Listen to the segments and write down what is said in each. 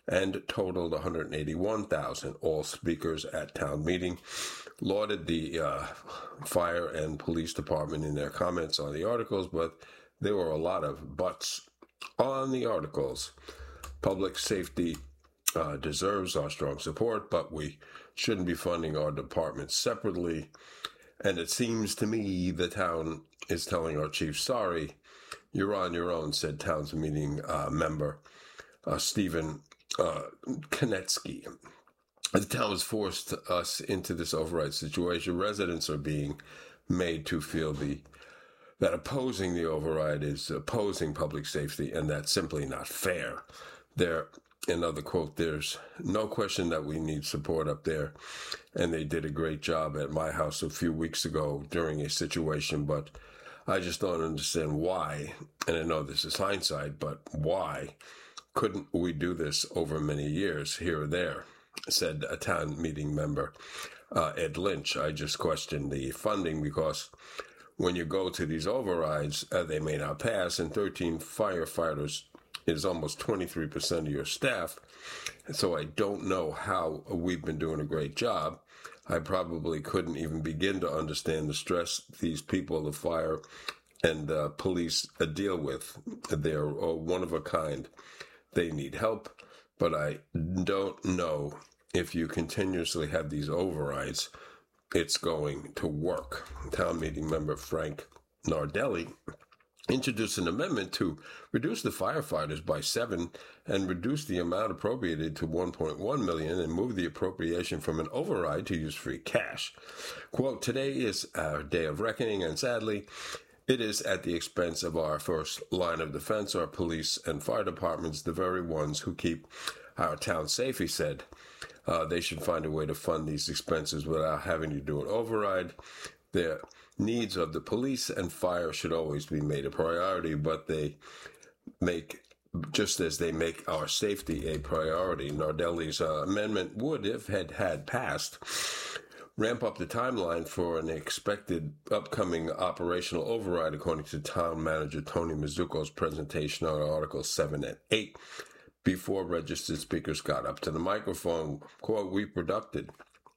and totaled 181,000. All speakers at town meeting lauded the fire and police department in their comments on the articles, but there were a lot of buts on the articles. Public safety deserves our strong support, but we shouldn't be funding our department separately. And it seems to me the town is telling our chief, sorry, you're on your own, said town's meeting member Stephen Konetsky. The town has forced us into this override situation. Residents are being made to feel that opposing the override is opposing public safety, and that's simply not fair. Another quote, there's no question that we need support up there, and they did a great job at my house a few weeks ago during a situation, but I just don't understand why, and I know this is hindsight, but why couldn't we do this over many years here or there, said a town meeting member, Ed Lynch. I just question the funding because when you go to these overrides, they may not pass, and 13 firefighters is almost 23% of your staff. So I don't know how we've been doing a great job. I probably couldn't even begin to understand the stress these people, the fire and police deal with. They're one of a kind. They need help, but I don't know if you continuously have these overrides, it's going to work. Town meeting member Frank Nardelli introduced an amendment to reduce the firefighters by 7 and reduce the amount appropriated to $1.1 million and move the appropriation from an override to use free cash. Quote, today is our day of reckoning, and sadly, it is at the expense of our first line of defense, our police and fire departments, the very ones who keep our town safe, he said. They should find a way to fund these expenses without having to do an override. The needs of the police and fire should always be made a priority, but just as they make our safety a priority. Nardelli's amendment would, if it had passed, ramp up the timeline for an expected upcoming operational override, according to town manager Tony Mazzucco's presentation on Articles 7 and 8. Before registered speakers got up to the microphone, quote, we conducted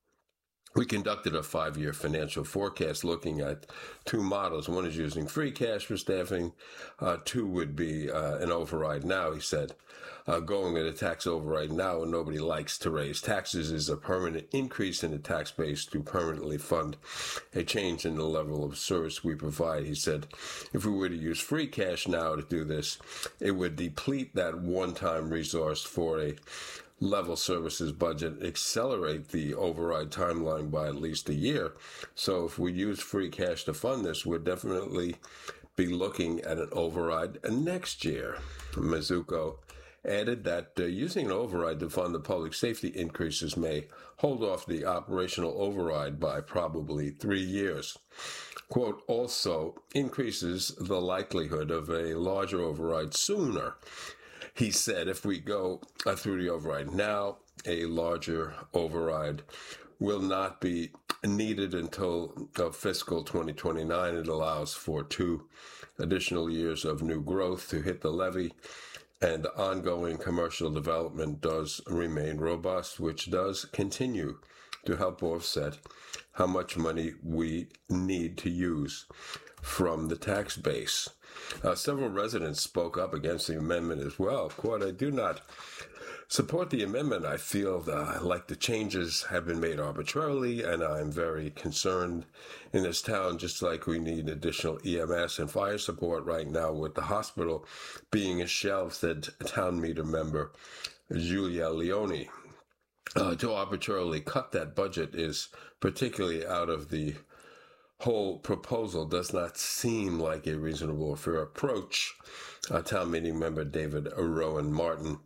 a 5-year financial forecast looking at 2 models. One is using free cash for staffing. 2 would be an override now, he said. Going with a tax override now, and nobody likes to raise taxes, is a permanent increase in the tax base to permanently fund a change in the level of service we provide, he said. If we were to use free cash now to do this, it would deplete that one-time resource for a level services budget, accelerate the override timeline by at least a year. So if we use free cash to fund this, we'd definitely be looking at an override next year. Mazzucco added that using an override to fund the public safety increases may hold off the operational override by probably 3 years. Quote, also increases the likelihood of a larger override sooner. He said if we go through the override now, a larger override will not be needed until fiscal 2029. It allows for 2 additional years of new growth to hit the levy, and ongoing commercial development does remain robust, which does continue to help offset how much money we need to use from the tax base. Several residents spoke up against the amendment as well. Quote, I do not support the amendment. I feel like the changes have been made arbitrarily, and I'm very concerned in this town, just like we need additional EMS and fire support right now with the hospital being a shelf, said town meeting member Julia Leone. To arbitrarily cut that budget is particularly out of the whole proposal does not seem like a reasonable or fair approach. Town meeting member David Rowan Martin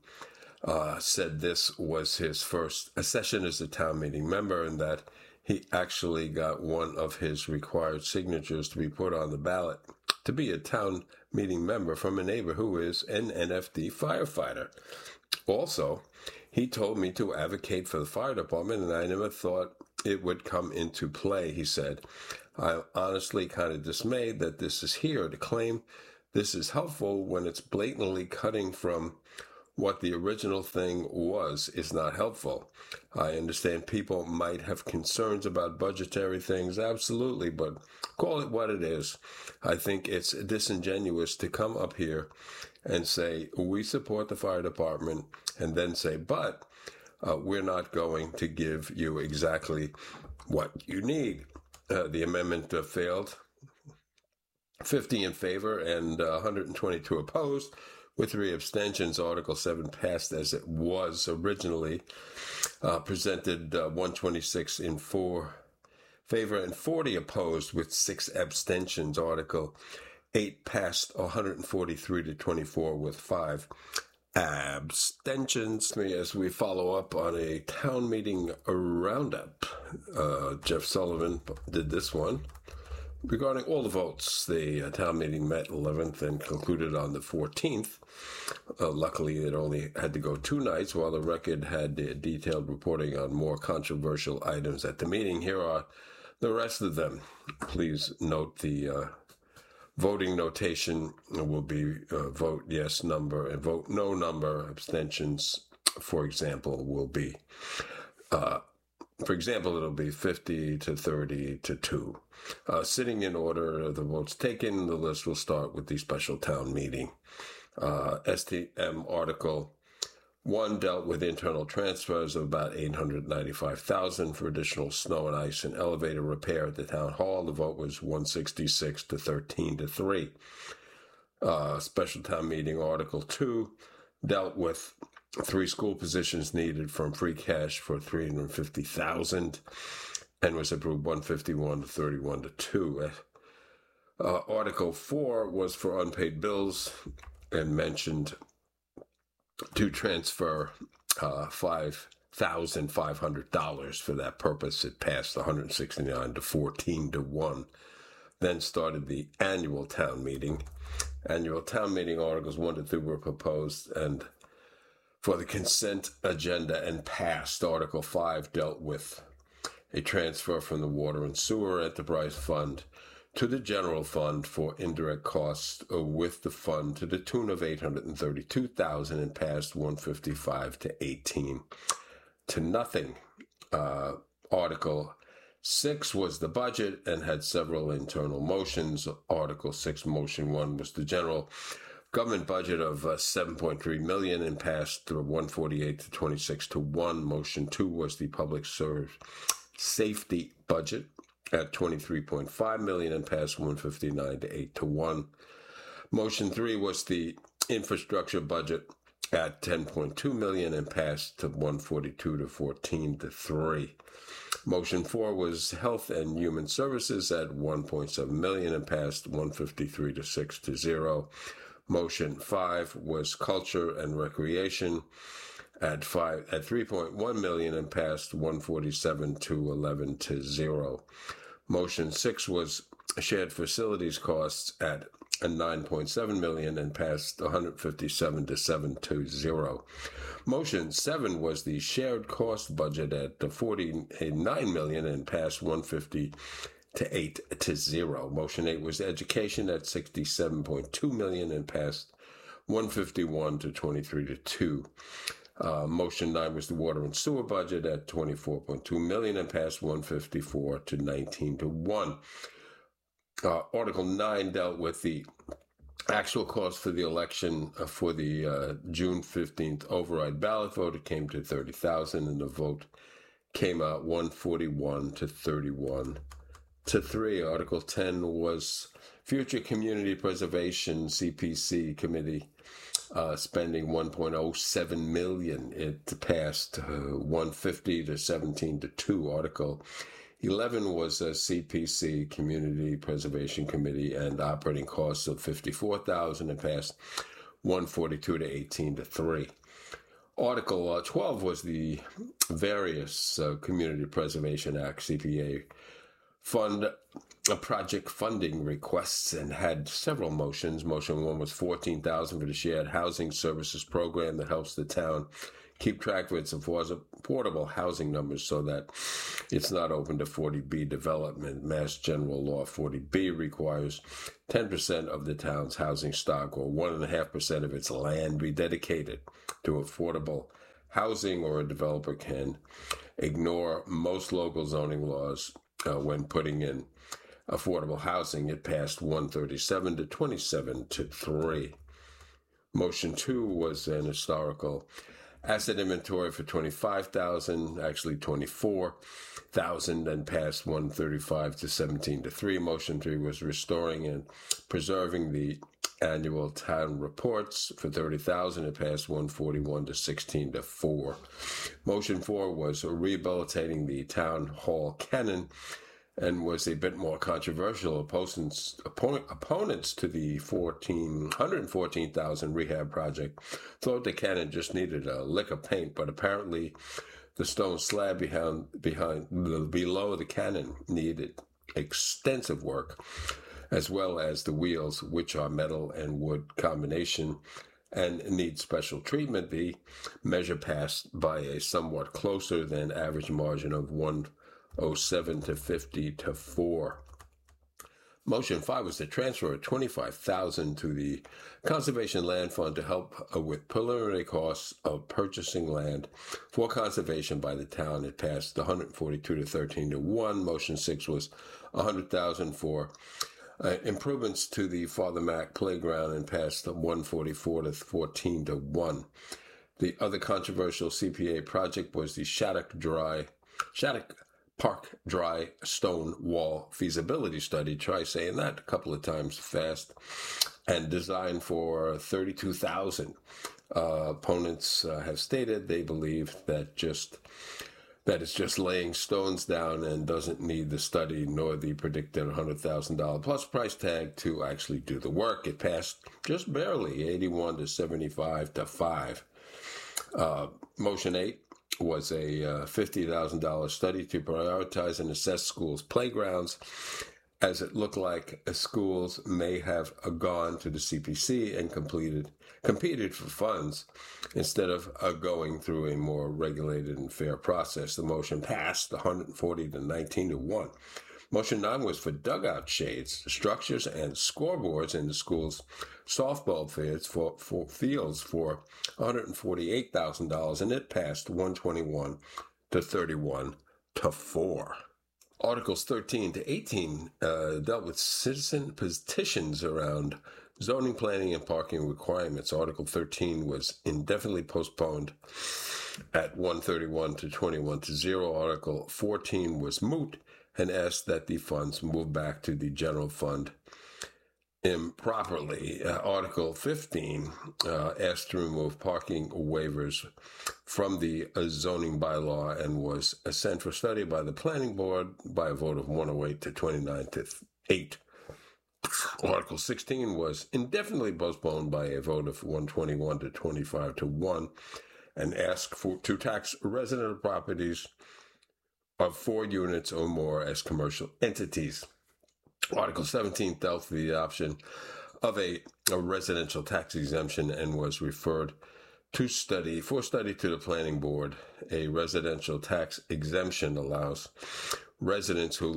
said this was his first session as a town meeting member, and that he actually got one of his required signatures to be put on the ballot to be a town meeting member from a neighbor who is an NFD firefighter. Also, he told me to advocate for the fire department, and I never thought it would come into play, he said. I'm honestly kind of dismayed that this is here. To claim this is helpful when it's blatantly cutting from what the original thing was is not helpful. I understand people might have concerns about budgetary things, absolutely, but call it what it is. I think it's disingenuous to come up here and say, we support the fire department, and then say, but we're not going to give you exactly what you need. The amendment failed. 50 in favor and 122 opposed. With 3 abstentions, Article 7 passed as it was originally presented, 126 in favor and 40 opposed with 6 abstentions. Article 8 passed 143 to 24 with 5 abstentions. As we follow up on a town meeting roundup, Jeff Sullivan did this one. Regarding all the votes, the town meeting met 11th and concluded on the 14th. Luckily, it only had to go 2 nights, while the Record had detailed reporting on more controversial items at the meeting. Here are the rest of them. Please note the voting notation will be vote yes number and vote no number. Abstentions, for example, will be it'll be 50 to 30 to 2. Sitting in order of the votes taken, the list will start with the special town meeting. STM Article 1 dealt with internal transfers of about $895,000 for additional snow and ice and elevator repair at the town hall. The vote was 166 to 13 to 3. Special town meeting Article 2 dealt with 3 school positions needed from free cash for $350,000 and was approved 151 to 31 to 2. Article 4 was for unpaid bills and mentioned to transfer $5,500 for that purpose. It passed 169 to 14 to 1. Then started the annual town meeting. Annual town meeting Articles 1 to 2 were proposed and for the consent agenda and passed. Article 5 dealt with a transfer from the Water and Sewer Enterprise Fund to the General Fund for indirect costs with the fund to the tune of $832,000 and passed 155 to 18 to nothing. Article 6 was the budget and had several internal motions. Article 6, Motion 1 was the general government budget of $7.3 million and passed 148 to 26 to 1. Motion 2 was the public safety budget at $23.5 million and passed 159 to 8 to 1. Motion 3 was the infrastructure budget at $10.2 million and passed to 142 to 14 to 3. Motion 4 was Health and Human Services at $1.7 million and passed 153 to 6 to 0. Motion 5 was Culture and Recreation at $3.1 million and passed 147 to 11 to 0. Motion 6 was Shared Facilities Costs at $9.7 million and passed 157 to 7 to 0. Motion 7 was the Shared Cost Budget at $49 million and passed 150 to 8 to 0. Motion 8 was Education at $67.2 million and passed 151 to 23 to 2. Motion 9 was the Water and Sewer Budget at $24.2 million and passed 154 to 19 to 1. Article 9 dealt with the actual cost for the election for the June 15th override ballot vote. It came to $30,000 and the vote came out 141 to 31 to 3. Article 10 was Future Community Preservation CPC Committee spending $1.07 million. It passed 150 to 17 to 2. Article 11 was a CPC Community Preservation Committee and operating costs of $54,000 and passed 142 to 18 to 3. Article 12 was the various Community Preservation Act CPA fund project funding requests and had several motions. Motion 1 was $14,000 for the Shared Housing Services Program that helps the town keep track of its affordable housing numbers so that it's not open to 40B development. Mass General Law 40B requires 10% of the town's housing stock or 1.5% of its land be dedicated to affordable housing, or a developer can ignore most local zoning laws when putting in affordable housing. It passed 137 to 27 to 3. Motion 2 was an historical asset inventory for 25,000, actually 24,000, and passed 135 to 17 to 3. Motion 3 was restoring and preserving the annual town reports for 30,000. It passed 141 to 16 to 4. Motion 4 was rehabilitating the town hall cannon and was a bit more controversial. Opponents to the 114,000 rehab project thought the cannon just needed a lick of paint, but apparently the stone slab below the cannon needed extensive work, as well as the wheels, which are metal and wood combination and need special treatment. The measure passed by a somewhat closer than average margin of 107 to 50 to 4. Motion 5 was to transfer $25,000 to the Conservation Land Fund to help with preliminary costs of purchasing land for conservation by the town. It passed 142 to 13 to 1. Motion 6 was $100,000 for improvements to the Father Mac playground and passed 144 to 14 to 1. The other controversial CPA project was the Shattuck Park Dry Stone Wall feasibility study. Try saying that a couple of times fast. And designed for $32,000. Opponents have stated they believe that it's just laying stones down and doesn't need the study nor the predicted $100,000 plus price tag to actually do the work. It passed just barely, 81 to 75 to 5. Motion 8 was a $50,000 study to prioritize and assess schools' playgrounds, as it looked like schools may have gone to the CPC and competed for funds instead of going through a more regulated and fair process. The motion passed 140 to 19 to 1. Motion 9 was for dugout shades, structures, and scoreboards in the school's softball fields for $148,000, and it passed 121 to 31 to 4. Articles 13 to 18 dealt with citizen petitions around zoning, planning, and parking requirements. Article 13 was indefinitely postponed at 131 to 21 to 0. Article 14 was moot and asked that the funds move back to the general fund improperly. Article 15 asked to remove parking waivers from the zoning bylaw and was sent for study by the planning board by a vote of 108 to 29 to 8. Article 16 was indefinitely postponed by a vote of 121 to 25 to 1 and asked to tax resident properties of 4 units or more as commercial entities. Article 17 dealt with the adoption of a residential tax exemption and was referred to study to the planning board. A residential tax exemption allows residents who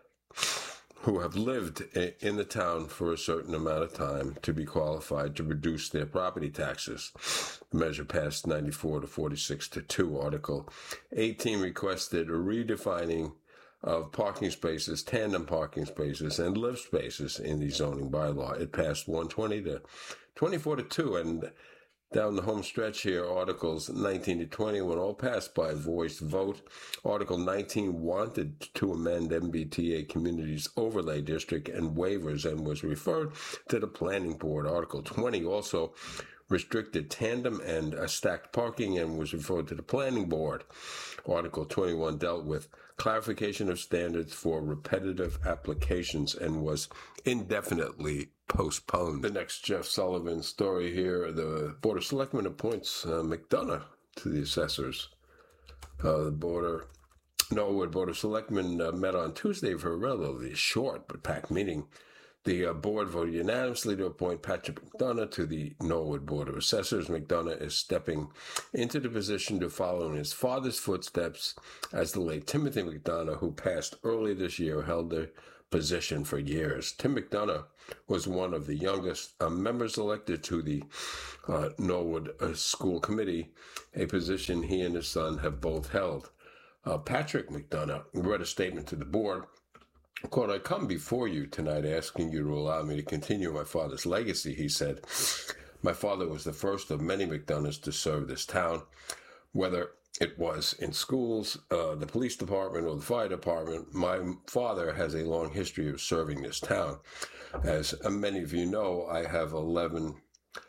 have lived in the town for a certain amount of time to be qualified to reduce their property taxes. The measure passed 94 to 46 to 2. Article 18 requested a redefining of parking spaces, tandem parking spaces, and lift spaces in the zoning bylaw. It passed 120 to 24 to 2, and down the home stretch here, Articles 19 to 20 were all passed by voice vote. Article 19 wanted to amend MBTA Communities Overlay District and waivers and was referred to the Planning Board. Article 20 also restricted tandem and stacked parking and was referred to the Planning Board. Article 21 dealt with clarification of standards for repetitive applications and was indefinitely postponed. The next Jeff Sullivan story here, the Board of Selectmen appoints McDonough to the assessors. The Board of Selectmen met on Tuesday for a relatively short but packed meeting The board voted unanimously to appoint Patrick McDonough to the Norwood Board of Assessors. McDonough is stepping into the position to follow in his father's footsteps, as the late Timothy McDonough, who passed early this year, held the position for years. Tim McDonough was one of the youngest members elected to the Norwood School Committee, a position he and his son have both held. Patrick McDonough read a statement to the board. Quote, "I come before you tonight asking you to allow me to continue my father's legacy," he said. "My father was the first of many McDonoughs to serve this town, whether it was in schools, the police department, or the fire department. My father has a long history of serving this town. As many of you know, I have 11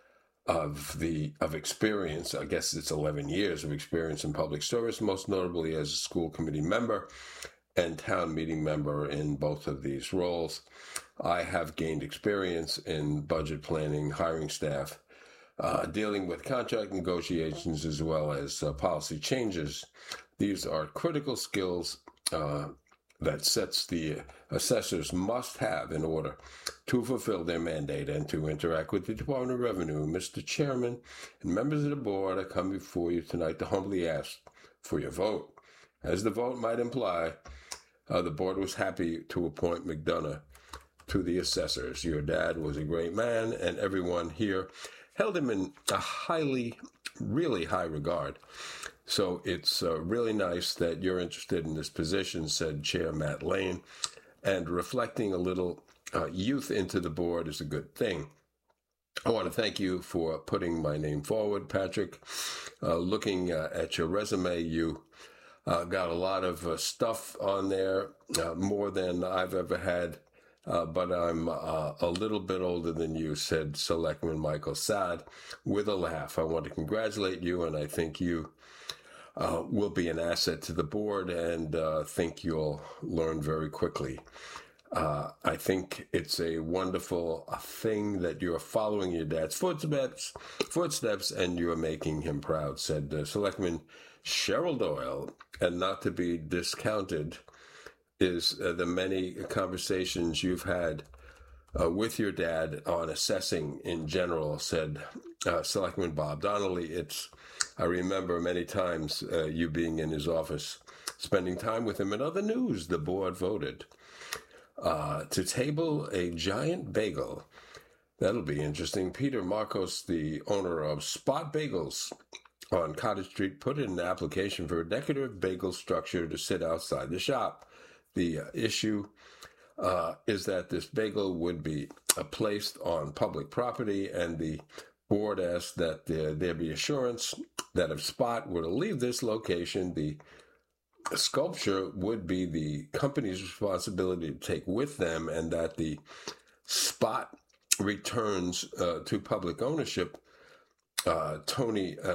of experience. I guess it's 11 years of experience in public service, most notably as a school committee member and town meeting member in both of these roles. I have gained experience in budget planning, hiring staff, dealing with contract negotiations, as well as policy changes. These are critical skills that sets the assessors must have in order to fulfill their mandate and to interact with the Department of Revenue. Mr. Chairman and members of the board, I come before you tonight to humbly ask for your vote. As the vote might imply, the board was happy to appoint McDonough to the assessors. Your dad was a great man, and everyone here held him in a really high regard. So it's really nice that you're interested in this position," said Chair Matt Lane. "And reflecting a little youth into the board is a good thing. I want to thank you for putting my name forward, Patrick. Looking at your resume, you got a lot of stuff on there, more than I've ever had, but I'm a little bit older than you," said Selectman Michael Saad with a laugh. "I want to congratulate you, and I think you will be an asset to the board, and think you'll learn very quickly. I think it's a wonderful thing that you're following your dad's footsteps, and you're making him proud," said Selectman Cheryl Doyle. "And not to be discounted is the many conversations you've had with your dad on assessing in general," said Selectman Bob Donnelly. I remember many times you being in his office, spending time with him. In other news, the board voted to table a giant bagel. That'll be interesting. Peter Marcos, the owner of Spot Bagels on Cottage Street, put in an application for a decorative bagel structure to sit outside the shop. The issue is that this bagel would be placed on public property, and the board asked that there be assurance that if Spot were to leave this location, the sculpture would be the company's responsibility to take with them, and that the Spot returns to public ownership. Town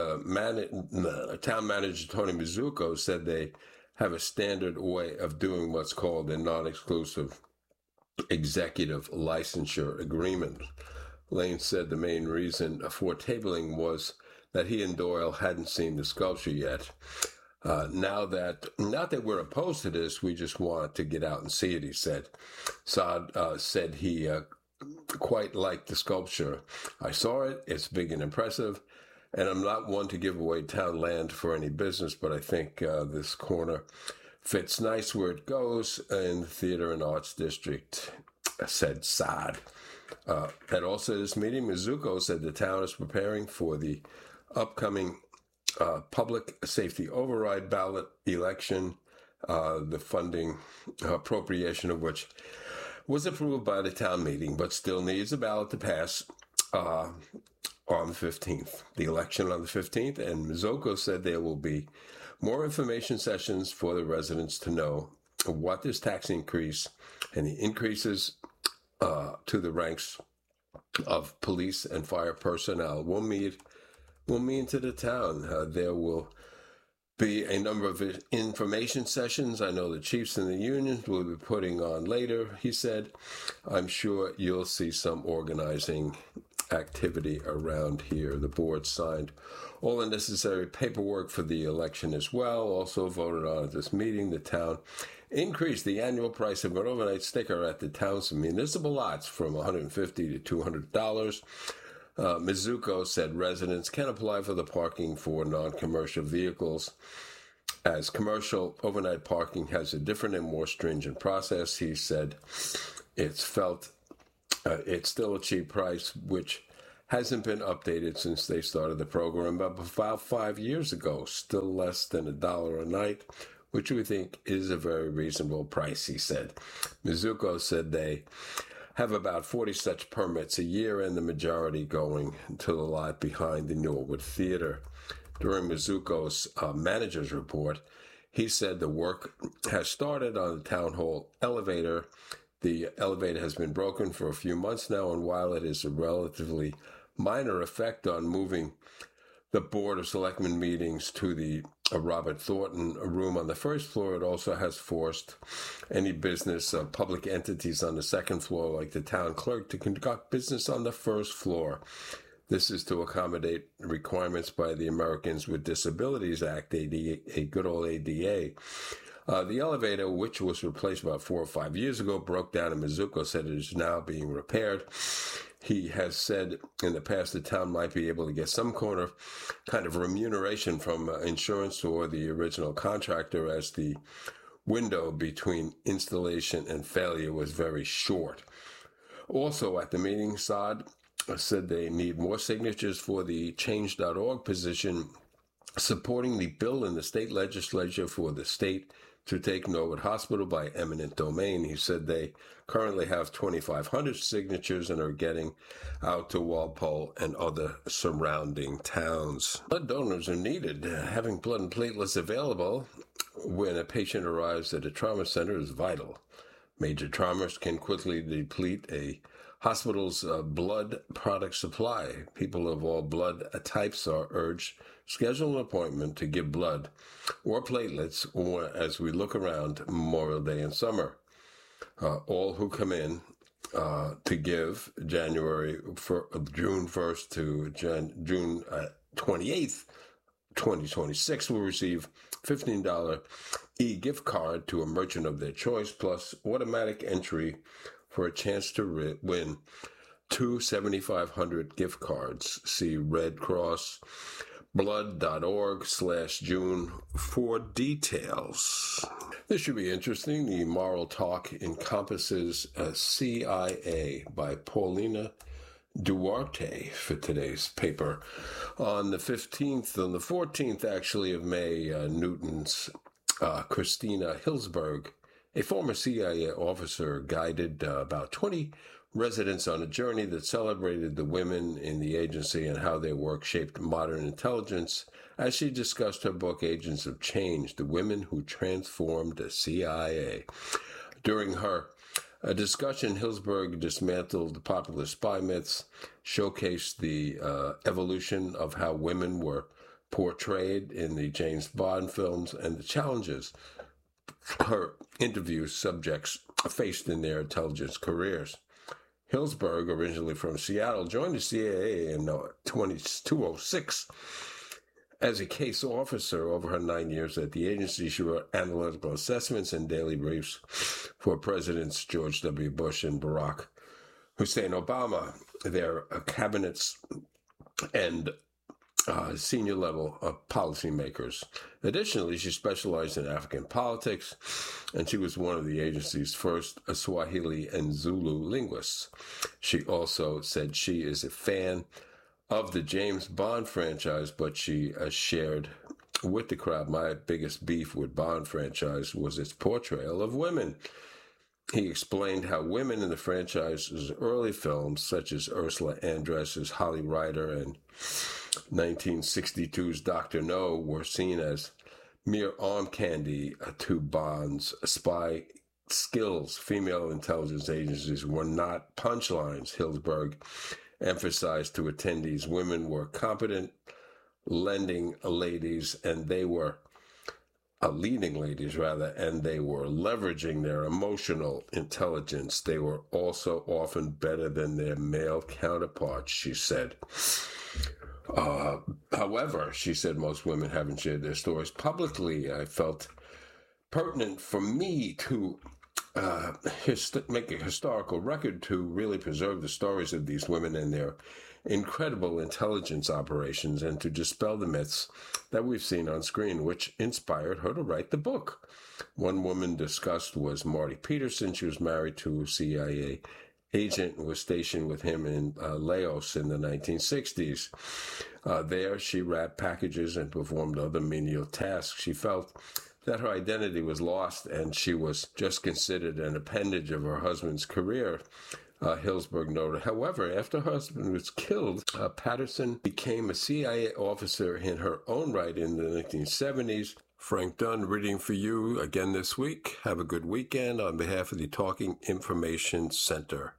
manager Tony Mizuko said they have a standard way of doing what's called a non-exclusive executive licensure agreement. Lane said the main reason for tabling was that he and Doyle hadn't seen the sculpture yet. Not that we're opposed to this, we just want to get out and see it, he said. Saad said he quite liked the sculpture. "I saw it, it's big and impressive, and I'm not one to give away town land for any business, but I think this corner fits nice where it goes in the Theater and Arts District," said Saad. And also at this meeting, Mizuko said the town is preparing for the upcoming public safety override ballot election, the funding appropriation of which was approved by the town meeting, but still needs a ballot to pass on the 15th. The election on the 15th, and Mizuko said there will be more information sessions for the residents to know what this tax increase and the increases to the ranks of police and fire personnel will mean to the town. There will be a number of information sessions I know the chiefs and the unions will be putting on later, he said. I'm sure you'll see some organizing activity around here. The board signed all the necessary paperwork for the election as well. Also voted on at this meeting, the town increased the annual price of an overnight sticker at the town's municipal lots from $150 to $200. Mizuko said residents can apply for the parking for non-commercial vehicles, as commercial overnight parking has a different and more stringent process. He said it's still a cheap price, which hasn't been updated since they started the program about 5 years ago, still less than $1 a night, which we think is a very reasonable price, he said. Mizuko said they have about 40 such permits a year, and the majority going to the lot behind the Norwood Theater. During Mizuko's manager's report, he said the work has started on the town hall elevator. The elevator has been broken for a few months now, and while it is a relatively minor effect on moving the Board of Selectmen meetings to the Robert Thornton room on the first floor, it also has forced any business public entities on the second floor, like the town clerk, to conduct business on the first floor. This is to accommodate requirements by the Americans with Disabilities Act, ADA, a good old ADA. The elevator, which was replaced about 4 or 5 years ago, broke down, and Mizuko said it is now being repaired. He has said in the past the town might be able to get some kind of remuneration from insurance or the original contractor, as the window between installation and failure was very short. Also at the meeting, SOD said they need more signatures for the Change.org petition supporting the bill in the state legislature for the state to take Norwood Hospital by eminent domain. He said they currently have 2,500 signatures and are getting out to Walpole and other surrounding towns. Blood donors are needed. Having blood and platelets available when a patient arrives at a trauma center is vital. Major traumas can quickly deplete a hospital's blood product supply. People of all blood types are urged schedule an appointment to give blood or platelets, or as we look around Memorial Day and summer. All who come in to give June 1st to June 28th, 2026 will receive $15 e-gift card to a merchant of their choice, plus automatic entry for a chance to win 2 7,500 gift cards. See redcrossblood.org/June for details. This should be interesting. The Moral Talk encompasses CIA by Paulina Duarte for today's paper. On the 14th actually of May, Newton's Christina Hillsberg, a former CIA officer, guided about 20 residents on a journey that celebrated the women in the agency and how their work shaped modern intelligence, as she discussed her book, Agents of Change, The Women Who Transformed the CIA. During her discussion, Hillsberg dismantled the popular spy myths, showcased the evolution of how women were portrayed in the James Bond films, and the challenges her interview subjects faced in their intelligence careers. Hillsberg, originally from Seattle, joined the CIA in 2006 as a case officer. Over her 9 years at the agency, she wrote analytical assessments and daily briefs for Presidents George W. Bush and Barack Hussein Obama, their cabinets, and senior level policymakers. Additionally, she specialized in African politics, and she was one of the agency's first Swahili and Zulu linguists. She also said she is a fan of the James Bond franchise, but she shared with the crowd, my biggest beef with Bond franchise was its portrayal of women. He explained how women in the franchise's early films, such as Ursula Andress's Holly Rider and 1962's Dr. No, were seen as mere arm candy to Bond's spy skills. Female intelligence agencies were not punchlines, Hillsberg emphasized to attendees. Women were competent, lending ladies, and they were leading ladies rather, and they were leveraging their emotional intelligence. They were also often better than their male counterparts, she said. However, she said most women haven't shared their stories publicly. I felt pertinent for me to make a historical record to really preserve the stories of these women and their incredible intelligence operations and to dispel the myths that we've seen on screen, which inspired her to write the book. One woman discussed was Marty Peterson. She was married to a CIA agent and was stationed with him in Laos in the 1960s. There, she wrapped packages and performed other menial tasks. She felt that her identity was lost and she was just considered an appendage of her husband's career, Hillsberg noted. However, after her husband was killed, Patterson became a CIA officer in her own right in the 1970s. Frank Dunn reading for you again this week. Have a good weekend on behalf of the Talking Information Center.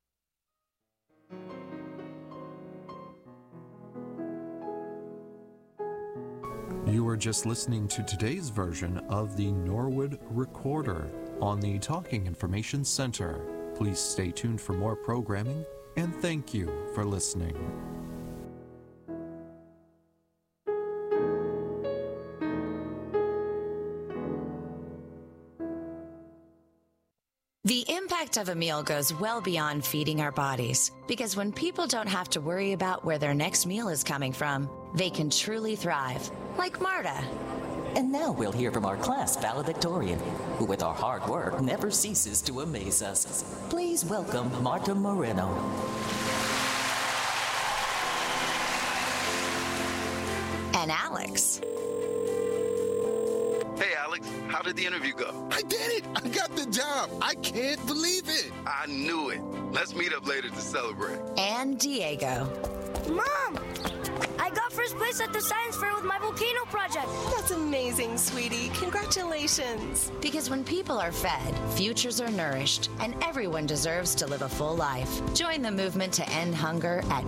You were just listening to today's version of the Norwood Recorder on the Talking Information Center. Please stay tuned for more programming, and thank you for listening. The impact of a meal goes well beyond feeding our bodies, because when people don't have to worry about where their next meal is coming from, they can truly thrive, like Marta. And now we'll hear from our class valedictorian, who with our hard work never ceases to amaze us. Please welcome Marta Moreno. And Alex. Hey, Alex, how did the interview go? I did it! I got the job! I can't believe it! I knew it. Let's meet up later to celebrate. And Diego. Mom! I got first place at the science fair with my volcano project. That's amazing, sweetie. Congratulations. Because when people are fed, futures are nourished, and everyone deserves to live a full life. Join the movement to end hunger at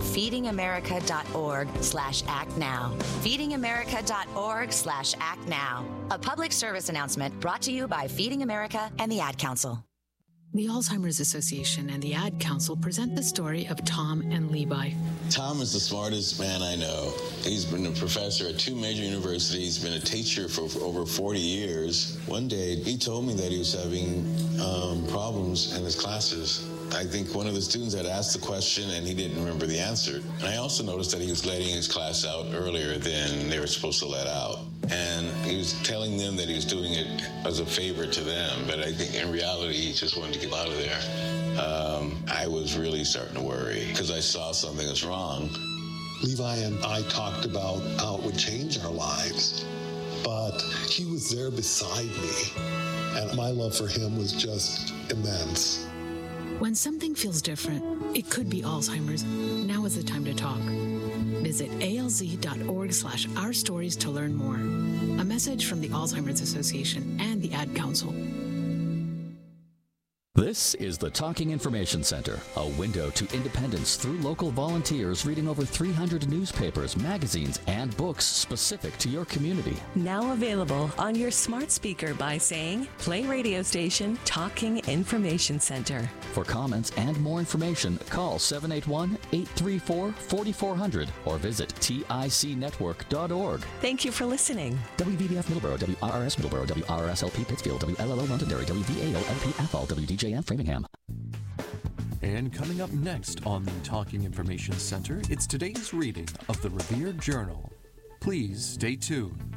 feedingamerica.org/actnow. Feedingamerica.org/actnow. A public service announcement brought to you by Feeding America and the Ad Council. The Alzheimer's Association and the Ad Council present the story of Tom and Levi. Tom is the smartest man I know. He's been a professor at 2 major universities, been a teacher for over 40 years. One day, he told me that he was having problems in his classes. I think one of the students had asked the question and he didn't remember the answer. And I also noticed that he was letting his class out earlier than they were supposed to let out. And he was telling them that he was doing it as a favor to them, but I think in reality he just wanted to get out of there. I was really starting to worry because I saw something was wrong. Levi and I talked about how it would change our lives, but he was there beside me, and my love for him was just immense. When something feels different, it could be Alzheimer's. Now is the time to talk. Visit alz.org/ourstories to learn more. A message from the Alzheimer's Association and the Ad Council. This is the Talking Information Center, a window to independence through local volunteers reading over 300 newspapers, magazines, and books specific to your community. Now available on your smart speaker by saying, play radio station Talking Information Center. For comments and more information, call 781-834-4400 or visit ticnetwork.org. Thank you for listening. WVBF Middleborough, WRRS Middleborough, WRSLP Pittsfield, WLLO Londonderry, WVAO-LP-FL, WDJM Framingham. And coming up next on the Talking Information Center, it's today's reading of the Revere Journal. Please stay tuned.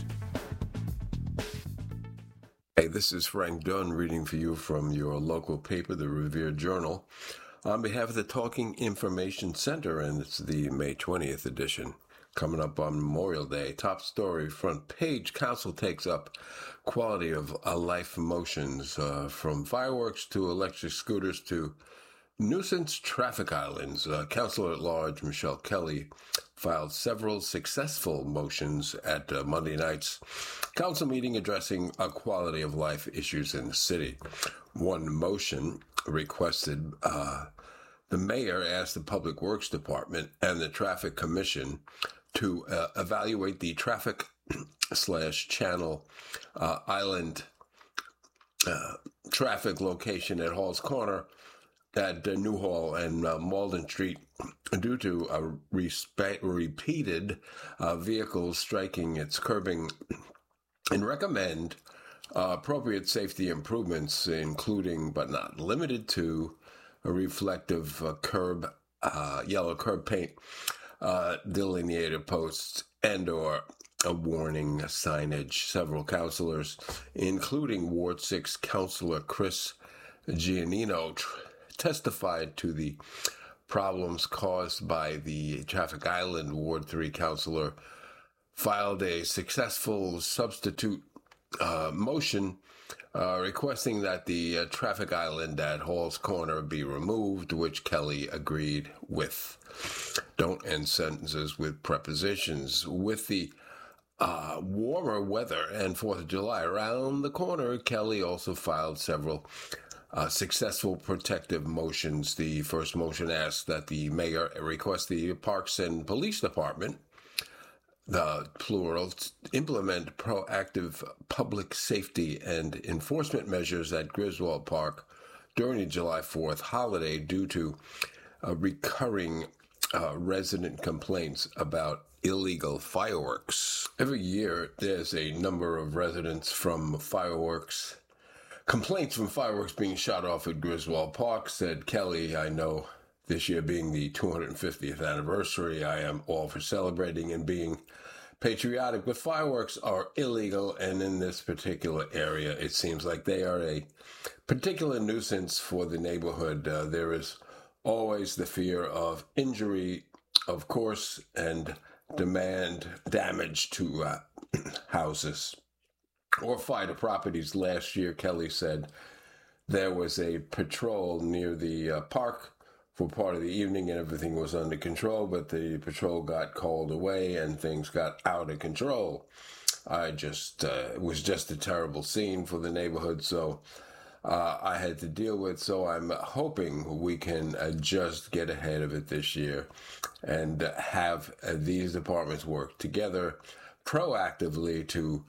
Hey, this is Frank Dunn reading for you from your local paper, the Revere Journal, on behalf of the Talking Information Center, and it's the May 20th edition. Coming up on Memorial Day, top story, front page, council takes up quality of life motions, from fireworks to electric scooters to nuisance traffic islands. Councilor at Large Michelle Kelly filed several successful motions at Monday night's council meeting addressing quality of life issues in the city. One motion requested the mayor asked the Public Works Department and the Traffic Commission to evaluate the traffic Channel Island traffic location at Hall's Corner at Newhall and Malden Street due to repeated vehicles striking its curbing, and recommend appropriate safety improvements, including but not limited to a reflective yellow curb paint, delineated posts, and or a warning signage. Several councilors, including Ward 6 Councilor Chris Giannino, testified to the problems caused by the Traffic Island. Ward 3 Councilor filed a successful substitute motion requesting that the Traffic Island at Hall's Corner be removed, which Kelly agreed with. Don't end sentences with prepositions. With the warmer weather and 4th of July around the corner, Kelly also filed several successful protective motions. The first motion asked that the mayor request the Parks and Police Department, the plural, implement proactive public safety and enforcement measures at Griswold Park during the July 4th holiday due to recurring resident complaints about illegal fireworks. Every year, there's a number of residents from complaints from fireworks being shot off at Griswold Park. Said Kelly, I know this year being the 250th anniversary, I am all for celebrating and being patriotic, but fireworks are illegal, and in this particular area, it seems like they are a particular nuisance for the neighborhood. There is always the fear of injury, of course, and damage to houses or fire properties. Last year, Kelly said there was a patrol near the park for part of the evening and everything was under control, but the patrol got called away and things got out of control. It was just a terrible scene for the neighborhood, so I had to deal with. So I'm hoping we can just get ahead of it this year and have these departments work together proactively to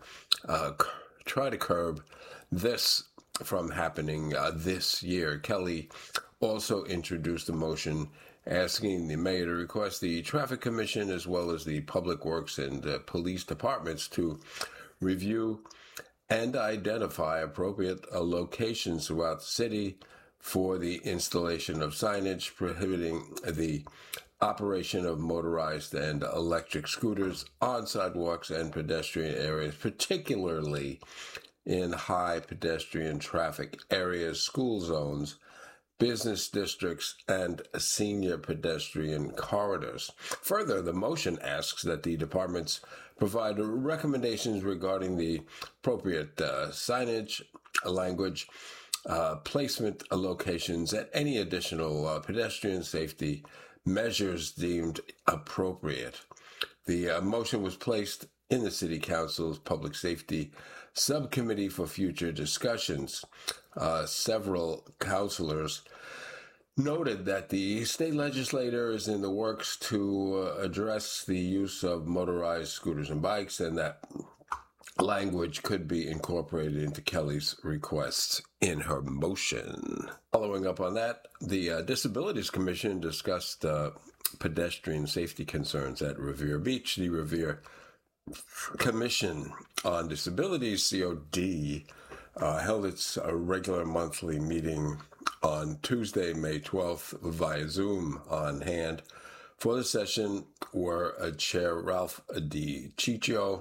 try to curb this from happening this year. Kelly also introduced a motion asking the mayor to request the Traffic Commission as well as the Public Works and Police Departments to review and identify appropriate locations throughout the city for the installation of signage prohibiting the operation of motorized and electric scooters on sidewalks and pedestrian areas, particularly in high pedestrian traffic areas, school zones, business districts, and senior pedestrian corridors. Further, the motion asks that the departments provide recommendations regarding the appropriate signage, language, placement locations, and any additional pedestrian safety measures deemed appropriate. The motion was placed in the City Council's Public Safety Subcommittee for future discussions. Several councilors noted that the state legislature is in the works to address the use of motorized scooters and bikes, and that language could be incorporated into Kelly's requests in her motion. Following up on that, the Disabilities Commission discussed pedestrian safety concerns at Revere Beach. The Revere Commission on Disabilities, COD, held its regular monthly meeting on Tuesday, May 12th via Zoom. On hand for the session were Chair Ralph D. Ciccio,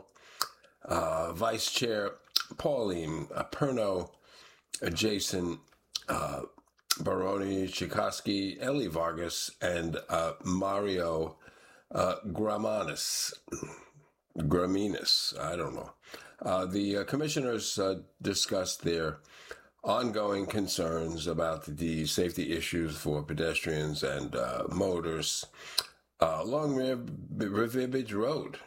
Vice Chair Pauline Perno, Jason Baroni Chikoski, Ellie Vargas, and Mario Graminis, I don't know. The commissioners discussed their ongoing concerns about the safety issues for pedestrians and motors along Revere Beach Road.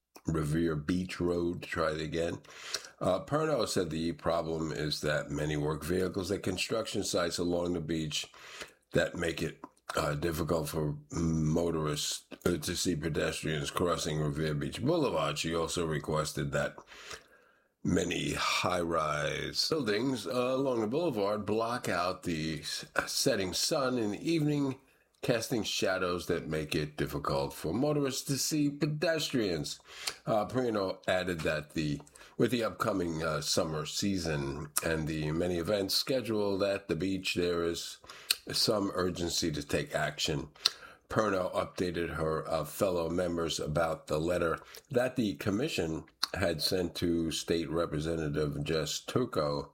Try it again. Perno said the problem is that many work vehicles at construction sites along the beach that make it difficult for motorists to see pedestrians crossing Revere Beach Boulevard. She also requested that many high-rise buildings along the boulevard block out the setting sun in the evening, casting shadows that make it difficult for motorists to see pedestrians. Perino added that with the upcoming summer season and the many events scheduled at the beach, there is some urgency to take action. Perno updated her fellow members about the letter that the commission had sent to State Representative Jess Turco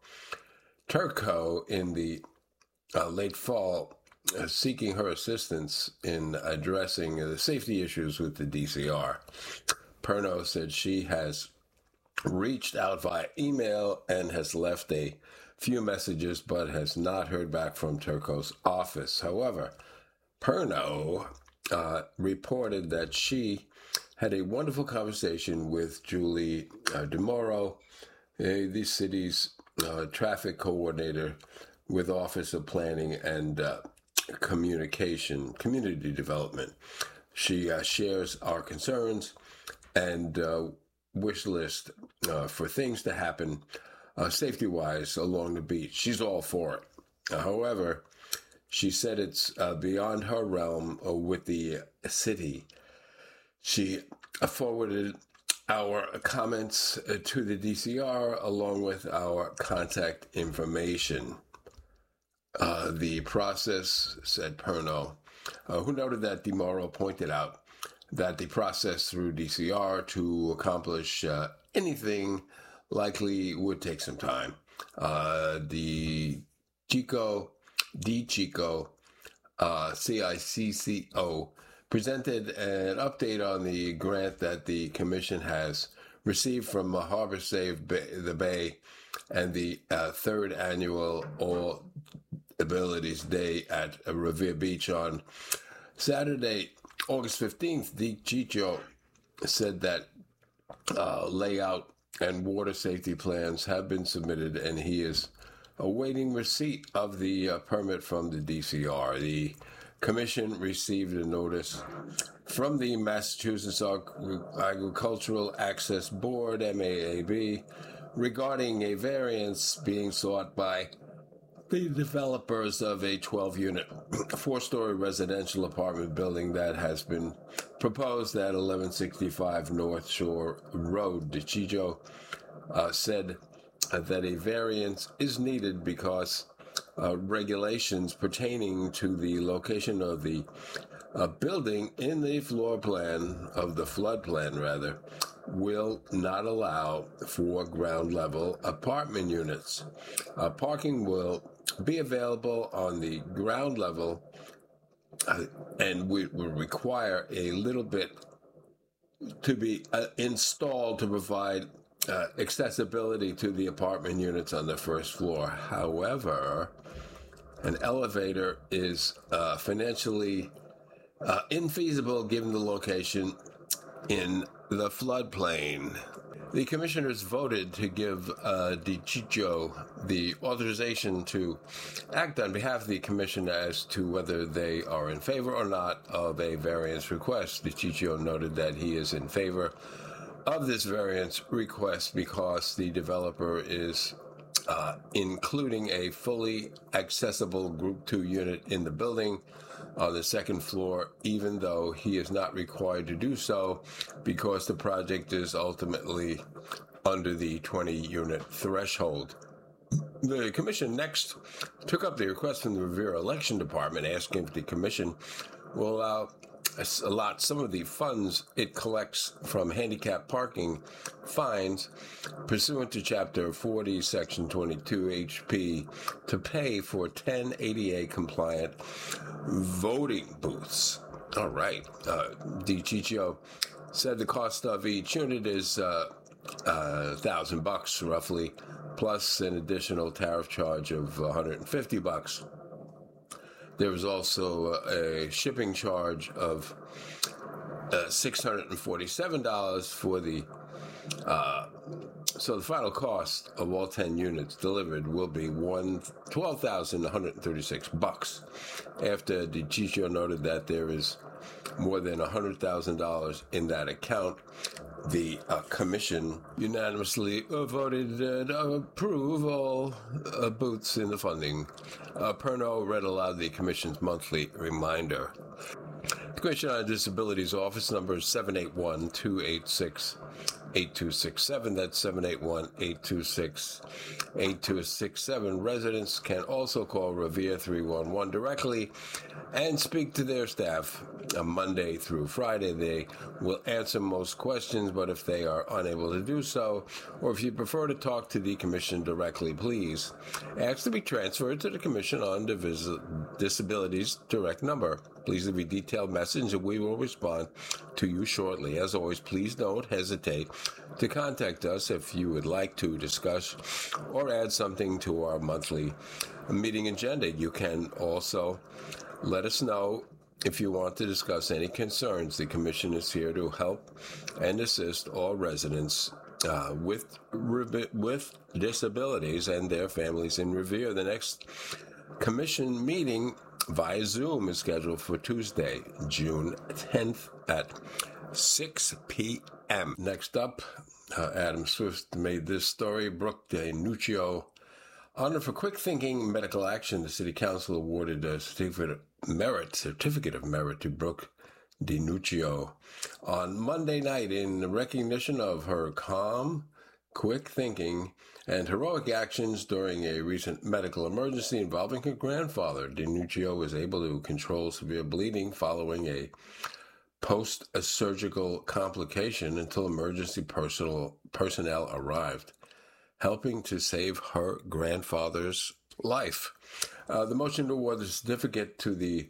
in the late fall, seeking her assistance in addressing the safety issues with the DCR. Perno said she has reached out via email and has left a few messages, but has not heard back from Turco's office. However, Perno reported that she had a wonderful conversation with Julie DeMoro, the city's traffic coordinator with Office of Planning and Community Development. She shares our concerns and wish list for things to happen safety-wise along the beach. She's all for it. However, she said it's beyond her realm with the city. She forwarded our comments to the DCR along with our contact information. The process, said Perno, who noted that DeMoro pointed out that the process through DCR to accomplish anything likely would take some time. CICCO presented an update on the grant that the Commission has received from Harbor Save the Bay and the third annual All Abilities Day at Revere Beach on Saturday, August 15th. DiCiccio said that layout and water safety plans have been submitted, and he is awaiting receipt of the permit from the DCR. The Commission received a notice from the Massachusetts Agricultural Access Board, MAAB, regarding a variance being sought by the developers of a 12-unit, 4-story residential apartment building that has been proposed at 1165 North Shore Road. DiCiccio said that a variance is needed because regulations pertaining to the location of the building in the floor plan, of the flood plan rather, will not allow for ground level apartment units. Parking will be available on the ground level and we will require a little bit to be installed to provide accessibility to the apartment units on the first floor. However, an elevator is financially infeasible given the location in the floodplain. The commissioners voted to give DiCiccio the authorization to act on behalf of the commission as to whether they are in favor or not of a variance request. DiCiccio noted that he is in favor of this variance request because the developer is including a fully accessible Group 2 unit in the building on the second floor, even though he is not required to do so because the project is ultimately under the 20-unit threshold. The commission next took up the request from the Revere Election Department, asking if the commission will allot some of the funds it collects from handicap parking fines pursuant to Chapter 40, Section 22 HP to pay for 10 ADA compliant voting booths. All right. DiCiccio said the cost of each unit is $1,000 roughly, plus an additional tariff charge of $150. There was also a shipping charge of $647 for the So the final cost of all 10 units delivered will be $12,136. After DiCiccio noted that there is more than $100,000 in that account, the commission unanimously voted to approve all booths in the funding. Perno read aloud the commission's monthly reminder. The Commission on Disabilities office number is 781-286-8267. That's 781-826-8267. Residents can also call Revere 311 directly and speak to their staff Monday through Friday. They will answer most questions, but if they are unable to do so, or if you prefer to talk to the Commission directly, please ask to be transferred to the Commission on Disabilities direct number. Please leave a detailed message and we will respond to you shortly. As always, please don't hesitate to contact us if you would like to discuss or add something to our monthly meeting agenda. You can also let us know if you want to discuss any concerns. The Commission is here to help and assist all residents with disabilities and their families in Revere. The next Commission meeting via Zoom is scheduled for Tuesday, June 10th at 6 p.m. Next up, Adam Swift made this story. Brooke DiNuccio, honored for quick thinking medical action. The City Council awarded a certificate of merit to Brooke DiNuccio on Monday night in recognition of her calm, quick thinking, and heroic actions during a recent medical emergency involving her grandfather. DiNuccio was able to control severe bleeding following a post-surgical complication until emergency personnel arrived, helping to save her grandfather's life. The motion to award the certificate to the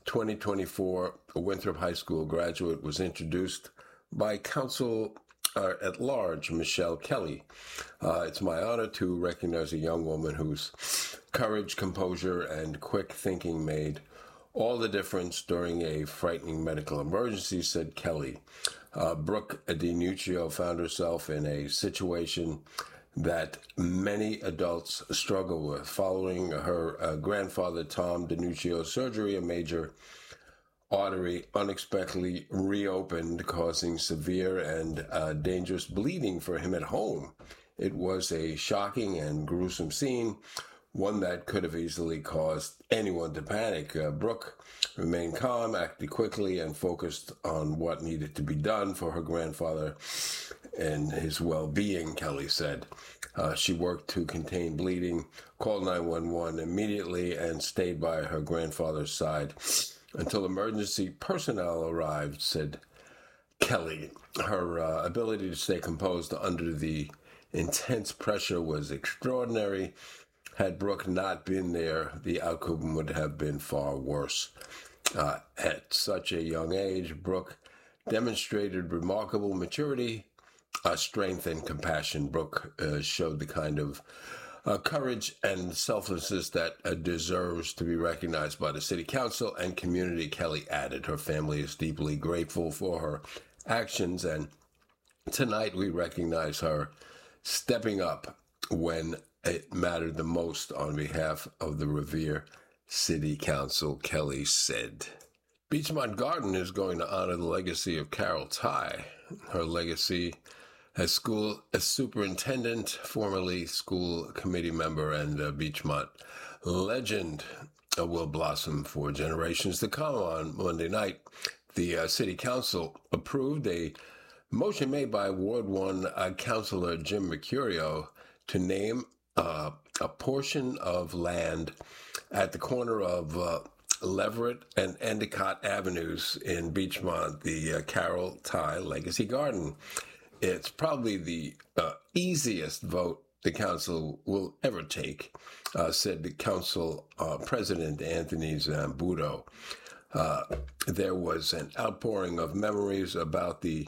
2024 Winthrop High School graduate was introduced by Council at Large Michelle Kelly. It's my honor to recognize a young woman whose courage, composure, and quick thinking made all the difference during a frightening medical emergency, said Kelly. Brooke DiNuccio found herself in a situation that many adults struggle with. Following her grandfather Tom DiNuccio's surgery, a major artery unexpectedly reopened, causing severe and dangerous bleeding for him at home. It was a shocking and gruesome scene, one that could have easily caused anyone to panic. Brooke remained calm, acted quickly, and focused on what needed to be done for her grandfather and his well-being, Kelly said. She worked to contain bleeding, called 911 immediately, and stayed by her grandfather's side until emergency personnel arrived, said Kelly. Her ability to stay composed under the intense pressure was extraordinary. Had Brooke not been there, the outcome would have been far worse. At such a young age, Brooke demonstrated remarkable maturity, strength, and compassion. Brooke showed the kind of courage and selflessness that deserves to be recognized by the City Council and community, Kelly added. Her family is deeply grateful for her actions, and tonight we recognize her stepping up when it mattered the most on behalf of the Revere City Council, Kelly said. Beachmont Garden is going to honor the legacy of Carol Tighe. Her legacy as school superintendent, formerly school committee member, and Beachmont legend will blossom for generations to come. On Monday night, the City Council approved a motion made by Ward 1 Councilor Jim Mercurio to name a portion of land at the corner of Leverett and Endicott Avenues in Beachmont, the Carol Tighe Legacy Garden. It's probably the easiest vote the council will ever take, said the council president Anthony Zambuto. There was an outpouring of memories about the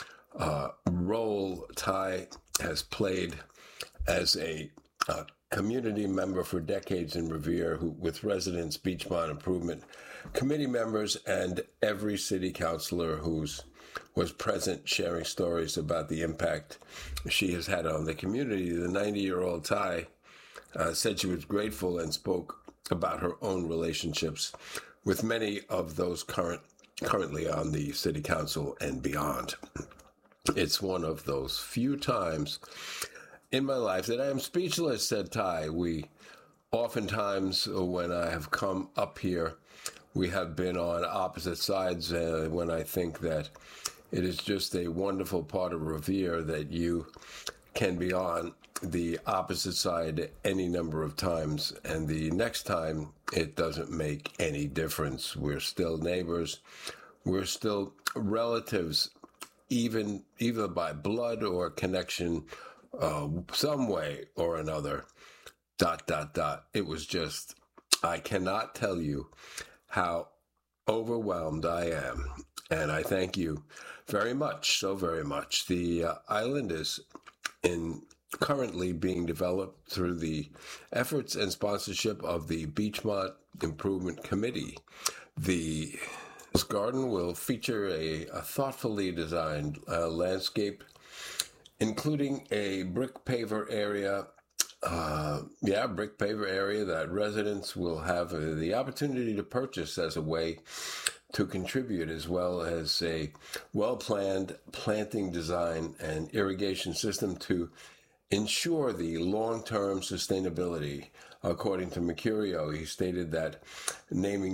role Tighe has played as a community member for decades in Revere, with residents, Beachmont Improvement Committee members, and every city councilor whose was present, sharing stories about the impact she has had on the community. The 90-year-old Ty said she was grateful and spoke about her own relationships with many of those currently on the city council and beyond. It's one of those few times in my life that I am speechless, said Ty. We oftentimes, when I have come up here, we have been on opposite sides when I think that it is just a wonderful part of Revere that you can be on the opposite side any number of times, and the next time it doesn't make any difference. We're still neighbors. We're still relatives, even either by blood or connection, some way or another. ... It was just, I cannot tell you how overwhelmed I am, and I thank you very much, so very much. The island is currently being developed through the efforts and sponsorship of the Beachmont Improvement Committee. This garden will feature a thoughtfully designed landscape, including a brick paver area. Brick paver area that residents will have the opportunity to purchase as a way to contribute, as well as a well-planned planting design and irrigation system to ensure the long-term sustainability. According to Mercurio, he stated that naming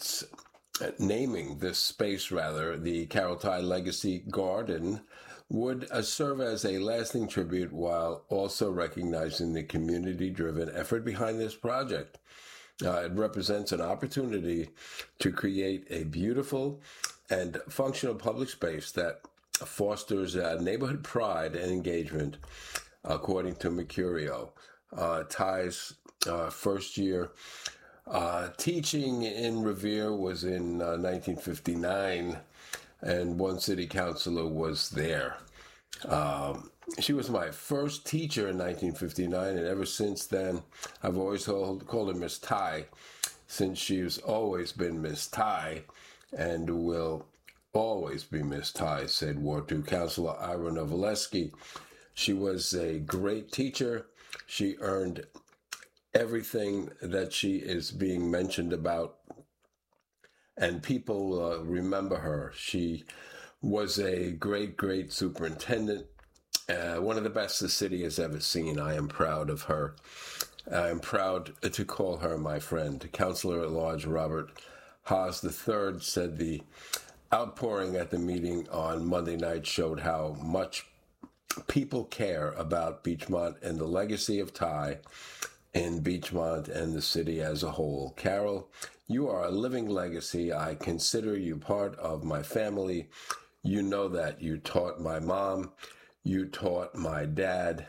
this space, the Carol Ty Legacy Garden, would serve as a lasting tribute while also recognizing the community-driven effort behind this project. It represents an opportunity to create a beautiful and functional public space that fosters neighborhood pride and engagement, according to Mercurio. Ty's first year teaching in Revere was in 1959, and one city councilor was there. She was my first teacher in 1959, and ever since then, I've always called her Miss Ty, since she's always been Miss Ty and will always be Miss Ty, said Ward 2 Councilor Ira Novaleski. She was a great teacher. She earned everything that she is being mentioned about, and people remember her. She was a great, great superintendent, one of the best the city has ever seen. I am proud of her. I am proud to call her my friend. Councilor at Large Robert Haas III said the outpouring at the meeting on Monday night showed how much people care about Beachmont and the legacy of Ty in Beachmont and the city as a whole. Carol, you are a living legacy. I consider you part of my family. You know that. You taught my mom. You taught my dad.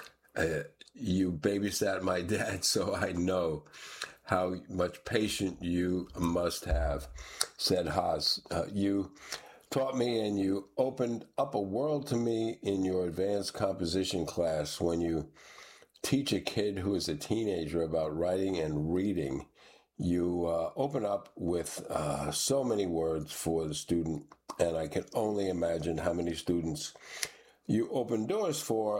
You babysat my dad, so I know how much patience you must have, said Haas. You taught me, and you opened up a world to me in your advanced composition class when you teach a kid who is a teenager about writing and reading. You open up with so many words for the student, and I can only imagine how many students you open doors for,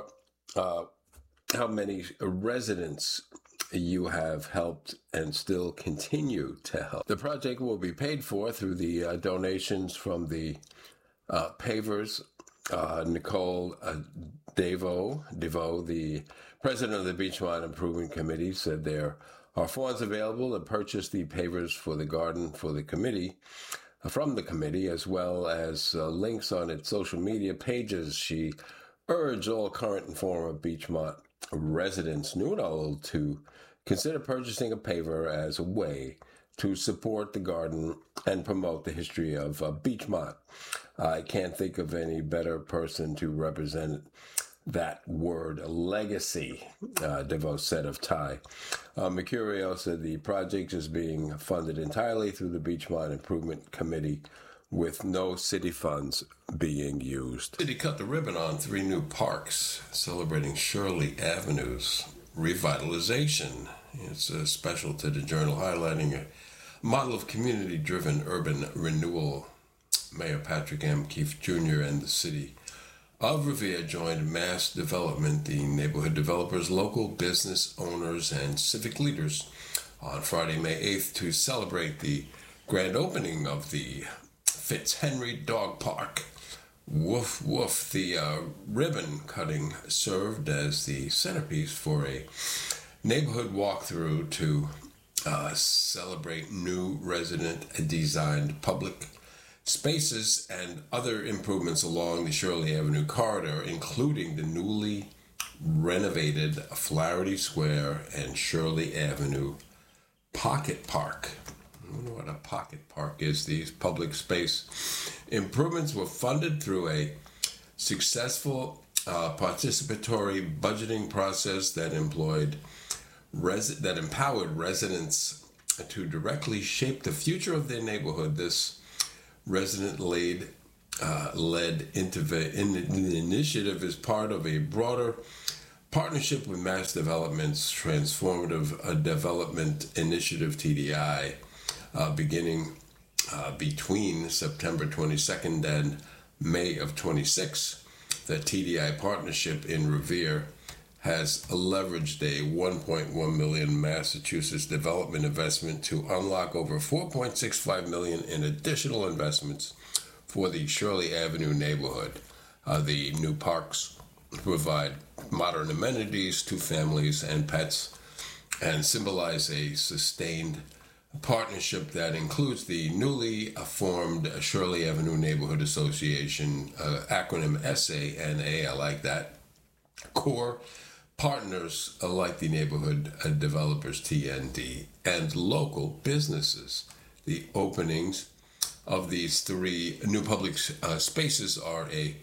how many residents you have helped and still continue to help. The project will be paid for through the donations from the pavers. Nicole DeVoe, the president of the Beachmont Improvement Committee, said there are funds available to purchase the pavers for the garden for the committee, from the committee, as well as links on its social media pages. She urged all current and former Beachmont residents, new and old, to consider purchasing a paver as a way to support the garden and promote the history of Beachmont. I can't think of any better person to represent that word, legacy, DeVoe said of Ty. Mercurio said the project is being funded entirely through the Beachmont Improvement Committee, with no city funds being used. The city cut the ribbon on 3 new parks, celebrating Shirley Avenue's revitalization. It's special to the Journal, highlighting a model of community-driven urban renewal Mayor Patrick M. Keefe Jr. and the city of Revere joined Mass Development, the neighborhood developers, local business owners, and civic leaders on Friday, May 8th to celebrate the grand opening of the Fitzhenry Dog Park. Woof woof. The ribbon cutting served as the centerpiece for a neighborhood walkthrough to celebrate new resident-designed public spaces and other improvements along the Shirley Avenue corridor, including the newly renovated Flaherty Square and Shirley Avenue Pocket Park. I don't know what a pocket park is. These public space improvements were funded through a successful participatory budgeting process that empowered residents to directly shape the future of their neighborhood. This resident-led initiative is part of a broader partnership with Mass Development's Transformative Development Initiative, TDI, beginning between September 22nd and May of 26. The TDI partnership in Revere has leveraged a $1.1 million Massachusetts development investment to unlock over $4.65 million in additional investments for the Shirley Avenue neighborhood. The new parks provide modern amenities to families and pets and symbolize a sustained partnership that includes the newly formed Shirley Avenue Neighborhood Association, acronym SANA, I like that, core partners like the neighborhood developers, TND, and local businesses. The openings of these three new public spaces are a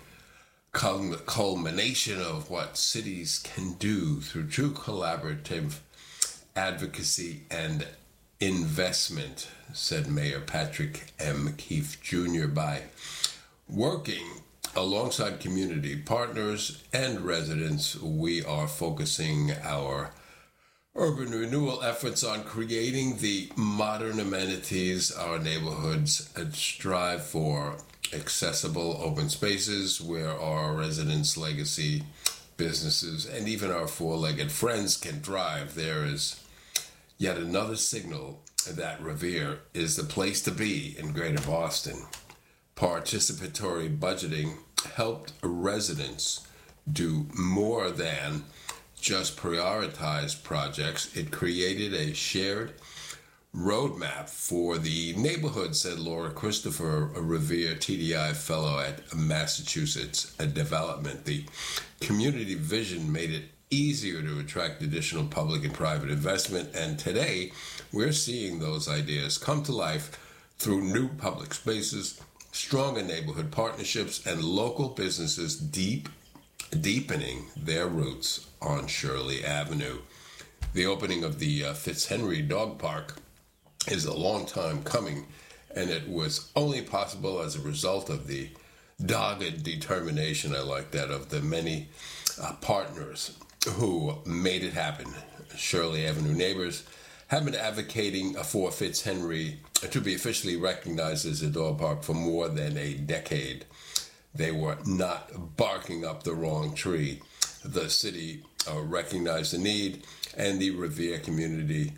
culmination of what cities can do through true collaborative advocacy and investment, said Mayor Patrick M. Keefe Jr. By working alongside community partners and residents, we are focusing our urban renewal efforts on creating the modern amenities our neighborhoods strive for, accessible open spaces where our residents' legacy businesses and even our four-legged friends can thrive. There is yet another signal that Revere is the place to be in Greater Boston. Participatory budgeting helped residents do more than just prioritize projects. It created a shared roadmap for the neighborhood, said Laura Christopher, a Revere TDI fellow at Massachusetts Development. The community vision made it easier to attract additional public and private investment, and today we're seeing those ideas come to life through new public spaces, stronger neighborhood partnerships, and local businesses deepening their roots on Shirley Avenue. The opening of the Fitzhenry Dog Park is a long time coming, and it was only possible as a result of the dogged determination, I like that, of the many partners who made it happen. Shirley Avenue neighbors have been advocating for Fitzhenry to be officially recognized as a dog park for more than a decade. They were not barking up the wrong tree. The city recognized the need, and the Revere Community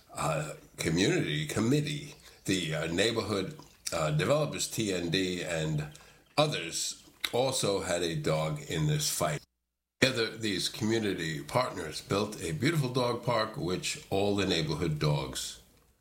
Committee, the neighborhood developers, TND, and others also had a dog in this fight. Together, these community partners built a beautiful dog park, which all the neighborhood dogs,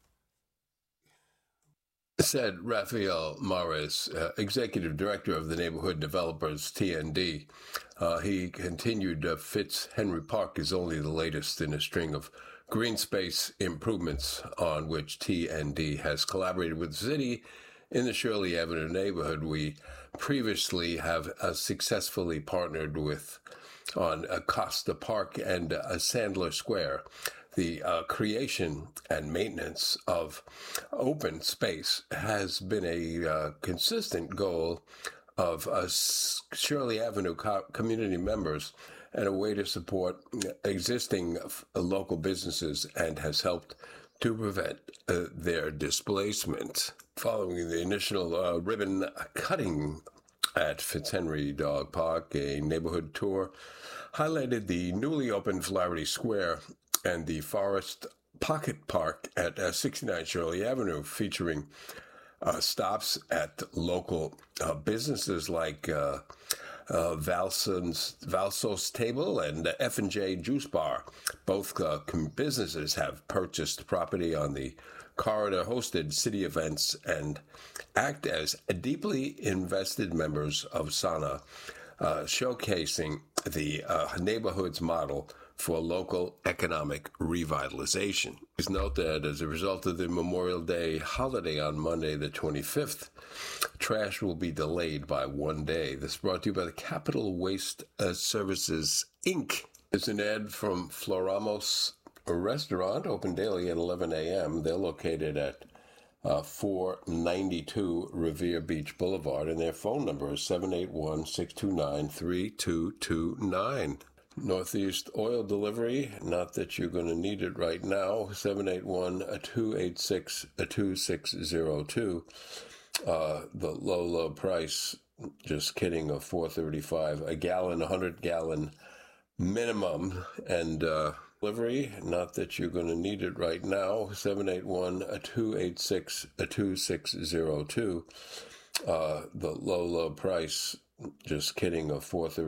said Rafael Mares, executive director of the neighborhood developers, TND. He continued, Fitzhenry Park is only the latest in a string of green space improvements on which TND has collaborated with the city in the Shirley Avenue neighborhood. We previously have successfully partnered on Costa Park and Sandler Square. The creation and maintenance of open space has been a consistent goal of Shirley Avenue community members and a way to support existing local businesses, and has helped to prevent their displacement. Following the initial ribbon cutting at Fitzhenry Dog Park, a neighborhood tour highlighted the newly opened Flaherty Square and the Forest Pocket Park at 69 Shirley Avenue, featuring stops at local businesses like Valso's Table and F&J Juice Bar. Both businesses have purchased property on the corridor, hosted city events, and act as deeply invested members of SANA, showcasing the neighborhood's model for local economic revitalization. Please note that as a result of the Memorial Day holiday on Monday the 25th, trash will be delayed by 1 day. This is brought to you by the Capital Waste Services, Inc. It's an ad from Floramos Restaurant, open daily at 11 a.m. They're located at 492 Revere Beach Boulevard, and their phone number is 781-629-3229. Northeast Oil Delivery, not that you're going to need it right now, 781-286-2602. The low price, just kidding, of $4.35 a gallon, 100-gallon minimum, and delivery, not that you're going to need it right now, 781-286-2602. The low price, just kidding, of $4.35